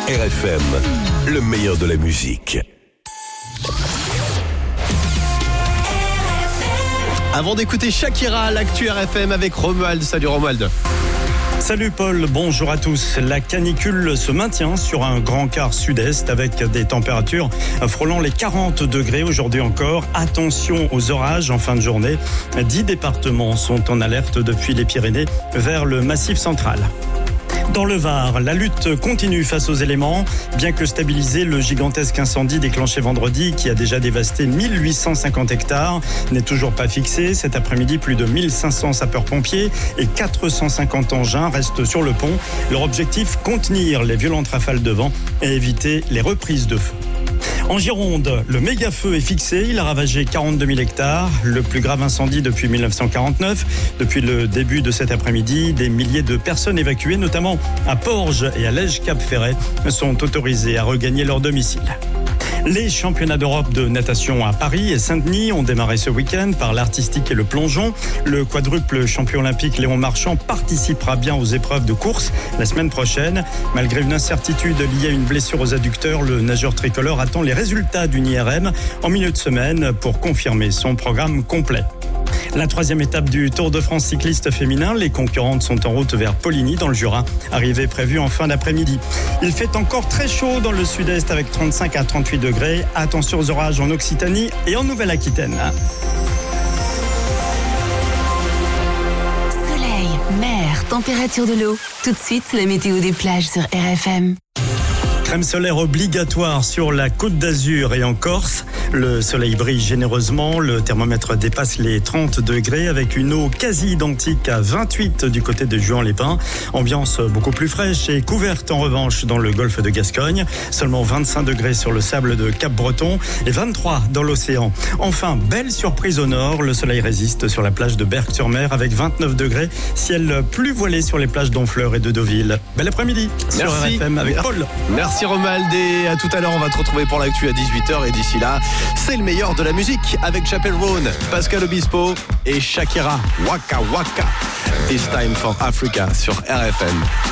RFM, le meilleur de la musique. Avant d'écouter Shakira, l'actu RFM avec Romuald. Salut Romuald. Salut Paul, bonjour à tous. La canicule se maintient sur un grand quart sud-est avec des températures frôlant les 40 degrés aujourd'hui encore. Attention aux orages en fin de journée. 10 départements sont en alerte depuis les Pyrénées vers le Massif central. Dans le Var, la lutte continue face aux éléments. Bien que stabilisé, le gigantesque incendie déclenché vendredi, qui a déjà dévasté 1850 hectares, n'est toujours pas fixé. Cet après-midi, plus de 1500 sapeurs-pompiers et 450 engins restent sur le pont. Leur objectif, contenir les violentes rafales de vent et éviter les reprises de feu. En Gironde, le méga-feu est fixé. Il a ravagé 42 000 hectares. Le plus grave incendie depuis 1949. Depuis le début de cet après-midi, des milliers de personnes évacuées, notamment à Porges et à Lège-Cap-Ferret, sont autorisées à regagner leur domicile. Les championnats d'Europe de natation à Paris et Saint-Denis ont démarré ce week-end par l'artistique et le plongeon. Le quadruple champion olympique Léon Marchand participera bien aux épreuves de course la semaine prochaine. Malgré une incertitude liée à une blessure aux adducteurs, le nageur tricolore attend les résultats d'une IRM en milieu de semaine pour confirmer son programme complet. La troisième étape du Tour de France cycliste féminin, les concurrentes sont en route vers Poligny dans le Jura, arrivée prévue en fin d'après-midi. Il fait encore très chaud dans le sud-est avec 35 à 38 degrés. Attention aux orages en Occitanie et en Nouvelle-Aquitaine. Soleil, mer, température de l'eau. Tout de suite, la météo des plages sur RFM. Crème solaire obligatoire sur la Côte d'Azur et en Corse. Le soleil brille généreusement, le thermomètre dépasse les 30 degrés avec une eau quasi identique à 28 du côté de Juan-les-Pins. Ambiance beaucoup plus fraîche et couverte en revanche dans le golfe de Gascogne. Seulement 25 degrés sur le sable de Cap-Breton et 23 dans l'océan. Enfin, belle surprise au nord, le soleil résiste sur la plage de Berck-sur-Mer avec 29 degrés. Ciel plus voilé sur les plages d'Honfleur et de Deauville. Bel après-midi sur RFM avec Paul. Merci Romuald et à tout à l'heure. On va te retrouver pour l'actu à 18h et d'ici là, c'est le meilleur de la musique avec Chapel Roan, Pascal Obispo et Shakira. Waka Waka. This time for Africa sur RFM.